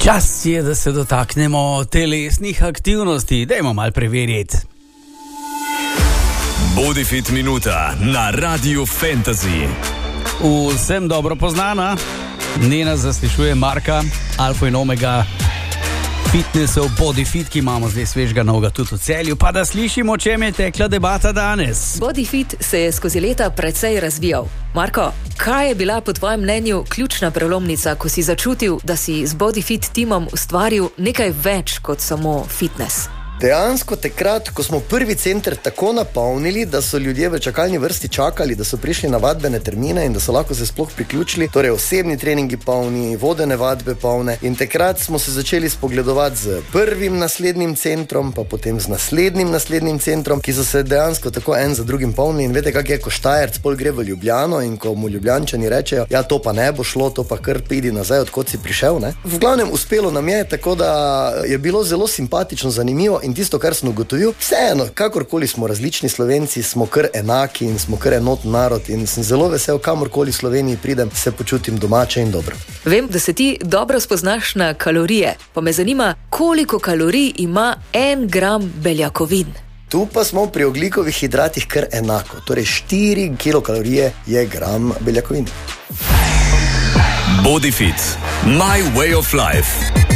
Čas je, da se dotaknemo telesnih aktivnosti. Dajmo malo preveriti. Bodifit minuta na Radiu Fantasy. Vsem dobro poznana. Nena zaslišuje Marka, alfa in omega fitnessov Bodifit, ki imamo zdaj svežega novega tudi v Celju. Pa da slišimo, o čem je tekla debata danes. Bodifit se je skozi leta precej razvijal. Marko, kaj je bila po tvojem mnenju ključna prelomnica, ko si začutil, da si z Bodifit timom ustvaril nekaj več kot samo fitness? Dejansko takrat, ko smo prvi center tako napolnili, da so ljudje v čakalni vrsti čakali, da so prišli na vadbene termine in da so lahko se sploh priključili, torej osebni treningi polni, vodene vadbe polne, in takrat smo se začeli spogledovati z prvim naslednjim centrom, pa potem z naslednjim centrom, ki so se dejansko tako en za drugim polnili. In veste, kak je, ko Štajerc pol gre v Ljubljano in ko mu Ljubljančani rečejo, ja, to pa ne bo šlo, to pa kar pidi nazaj, odkot si prišel, ne? V glavnem uspelo nam je, tako da je bilo zelo simpatično, zanimivo. In tisto, kar sem ugotovil, vseeno, kakorkoli smo različni Slovenci, smo kar enaki in smo kar enoten narod in sem zelo vesel, kamorkoli v Sloveniji pridem, se počutim domače in dobro. Vem, da se ti dobro spoznaš na kalorije, pa me zanima, koliko kalorij ima 1 gram beljakovin? Tu pa smo pri ogljikovih hidratih kar enako, torej 4 kilokalorije je gram beljakovin. Bodifit, my way of life.